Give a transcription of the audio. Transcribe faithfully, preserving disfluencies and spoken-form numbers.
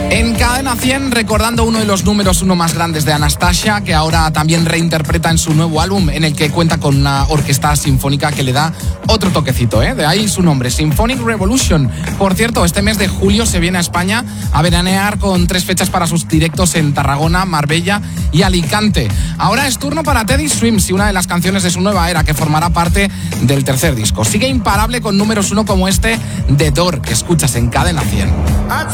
En Cadena cien, recordando uno de los números uno más grandes de Anastasia, que ahora también reinterpreta en su nuevo álbum, en el que cuenta con una orquesta sinfónica que le da otro toquecito, ¿eh? De ahí su nombre, Symphonic Revolution. Por cierto, este mes de julio se viene a España a veranear con tres fechas para sus directos en Tarragona, Marbella y Alicante. Ahora es turno para Teddy Swims y una de las canciones de su nueva era, que formará parte del tercer disco. Sigue imparable con números uno como este de Door, que escuchas en Cadena cien.